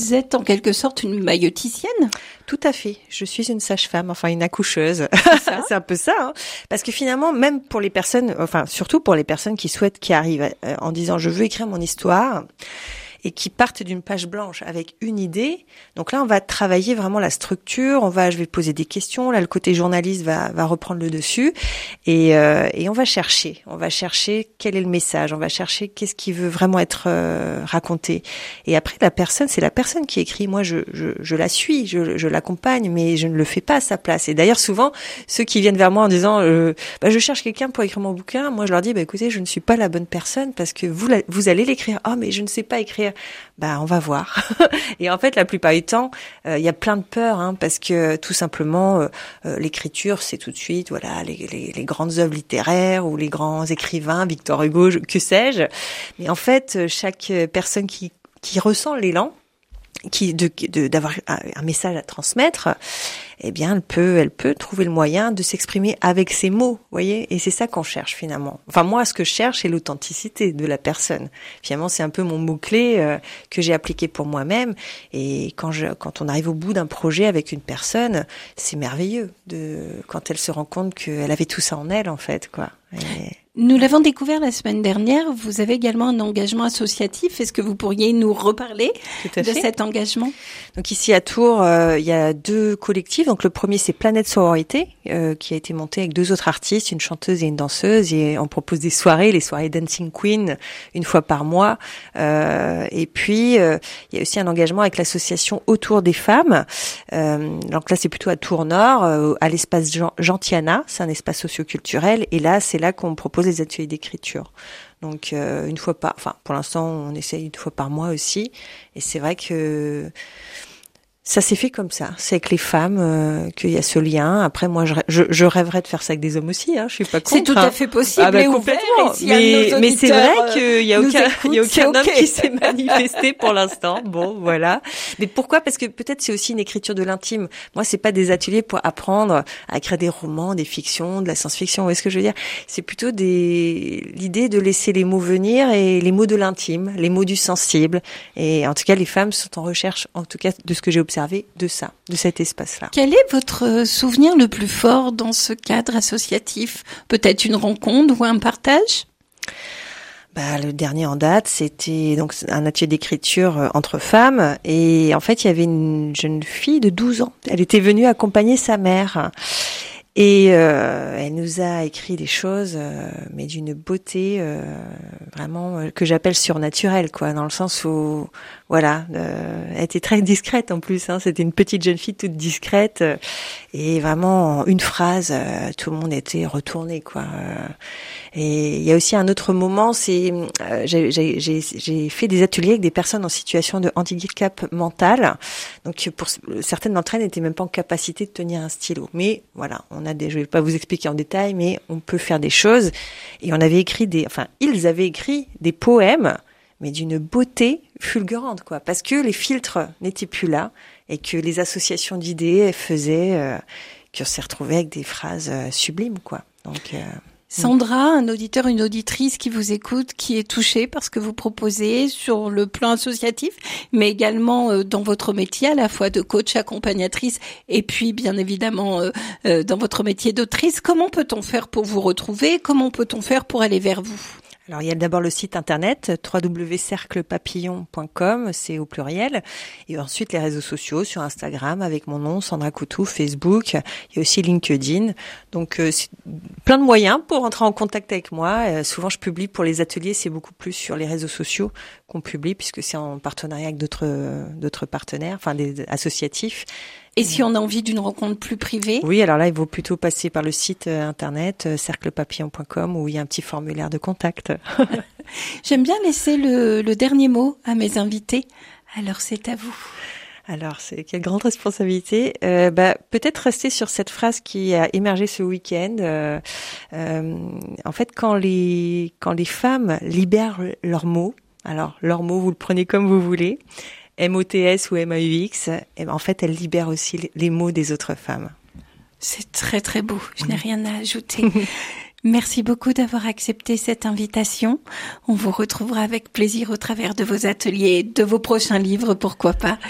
Vous êtes en quelque sorte une mailloticienne ? Tout à fait. Je suis une sage-femme, enfin une accoucheuse. C'est un peu ça, hein. Parce que finalement, même pour les personnes, enfin surtout pour les personnes qui arrivent en disant je veux écrire mon histoire, et qui partent d'une page blanche avec une idée. Donc là, on va travailler vraiment la structure. Je vais poser des questions. Là, le côté journaliste va reprendre le dessus, et on va chercher. On va chercher quel est le message. On va chercher qu'est-ce qui veut vraiment être raconté. Et après, c'est la personne qui écrit. Moi, je la suis, je l'accompagne, mais je ne le fais pas à sa place. Et d'ailleurs, souvent, ceux qui viennent vers moi en disant, je cherche quelqu'un pour écrire mon bouquin. Moi, je leur dis, écoutez, je ne suis pas la bonne personne parce que vous allez l'écrire. Oh, mais je ne sais pas écrire. On va voir. Et en fait, la plupart du temps, il y a plein de peurs, hein, parce que tout simplement, l'écriture, c'est tout de suite, voilà, les grandes œuvres littéraires ou les grands écrivains, Victor Hugo, que sais-je. Mais en fait, chaque personne qui ressent l'élan, d'avoir un message à transmettre, eh bien, elle peut trouver le moyen de s'exprimer avec ses mots, voyez. Et c'est ça qu'on cherche finalement. Enfin, moi, ce que je cherche, c'est l'authenticité de la personne. Finalement, c'est un peu mon mot-clé que j'ai appliqué pour moi-même. Et quand on arrive au bout d'un projet avec une personne, c'est merveilleux quand elle se rend compte qu'elle avait tout ça en elle, en fait, quoi. Nous l'avons découvert la semaine dernière. Vous avez également un engagement associatif. Est-ce que vous pourriez nous reparler de cet engagement ? Donc ici à Tours, il y a 2 collectifs. Donc le premier, c'est Planète Sororité, qui a été monté avec 2 autres artistes, une chanteuse et une danseuse. Et on propose des soirées, les soirées Dancing Queen, une fois par mois. Et puis, il y a aussi un engagement avec l'association Autour des femmes. Donc là, c'est plutôt à Tours Nord, à l'espace Gentiana. C'est un espace socioculturel. Et là, c'est là qu'on propose les ateliers d'écriture. Donc pour l'instant, on essaye une fois par mois aussi. Et c'est vrai que ça s'est fait comme ça. C'est avec les femmes qu'il y a ce lien. Après, moi, je rêverais de faire ça avec des hommes aussi. Hein. Je suis pas contre. C'est tout à fait possible. Complètement. Mais c'est vrai qu'il y a aucun homme qui s'est manifesté pour l'instant. Bon, voilà. Mais pourquoi ? Parce que peut-être c'est aussi une écriture de l'intime. Moi, c'est pas des ateliers pour apprendre à écrire des romans, des fictions, de la science-fiction. Vous voyez ce que je veux dire ? C'est plutôt l'idée de laisser les mots venir et les mots de l'intime, les mots du sensible. Et en tout cas, les femmes sont en recherche, en tout cas, de ce que j'ai observé, de cet espace-là. Quel est votre souvenir le plus fort dans ce cadre associatif ? Peut-être une rencontre ou un partage ? Le dernier en date, c'était donc un atelier d'écriture entre femmes, et en fait, il y avait une jeune fille de 12 ans. Elle était venue accompagner sa mère. Et elle nous a écrit des choses, mais d'une beauté vraiment que j'appelle surnaturelle, quoi, dans le sens où, voilà, elle était très discrète en plus. Hein, c'était une petite jeune fille toute discrète, et vraiment en une phrase, tout le monde était retourné, quoi. Et il y a aussi un autre moment, c'est j'ai fait des ateliers avec des personnes en situation de handicap mental. Donc pour certaines d'entre elles n'étaient même pas en capacité de tenir un stylo, mais voilà. Je vais pas vous expliquer en détail, mais on peut faire des choses. Et ils avaient écrit des poèmes, mais d'une beauté fulgurante, quoi. Parce que les filtres n'étaient plus là, et que les associations d'idées faisaient qu'on s'est retrouvés avec des phrases sublimes, quoi. Donc, Sandra, un auditeur, une auditrice qui vous écoute, qui est touchée par ce que vous proposez sur le plan associatif, mais également dans votre métier à la fois de coach, accompagnatrice, et puis bien évidemment dans votre métier d'autrice. Comment peut-on faire pour vous retrouver ? Comment peut-on faire pour aller vers vous ? Alors, il y a d'abord le site internet www.cerclepapillon.com, c'est au pluriel. Et ensuite, les réseaux sociaux sur Instagram avec mon nom, Sandra Coutou, Facebook. Il y a aussi LinkedIn. Donc, c'est plein de moyens pour entrer en contact avec moi. Souvent, je publie pour les ateliers, c'est beaucoup plus sur les réseaux sociaux qu'on publie, puisque c'est en partenariat avec d'autres partenaires, enfin des associatifs. Et si on a envie d'une rencontre plus privée ? Oui, alors là, il vaut plutôt passer par le site internet cerclepapillon.com, où il y a un petit formulaire de contact. J'aime bien laisser le dernier mot à mes invités. Alors, c'est à vous. Alors, quelle grande responsabilité. Peut-être rester sur cette phrase qui a émergé ce week-end. En fait, quand les femmes libèrent leurs mots, alors leurs mots, vous le prenez comme vous voulez, MOTS ou MAUX, et en fait, elle libère aussi les mots des autres femmes. C'est très très beau, je n'ai rien à ajouter. Merci beaucoup d'avoir accepté cette invitation. On vous retrouvera avec plaisir au travers de vos ateliers, de vos prochains livres, pourquoi pas.